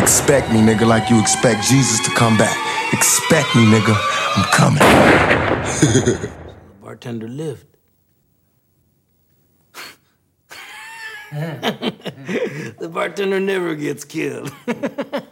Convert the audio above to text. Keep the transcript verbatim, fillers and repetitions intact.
Expect me, nigga, like you expect Jesus to come back. Expect me, nigga. I'm coming. The bartender lived. The bartender never gets killed.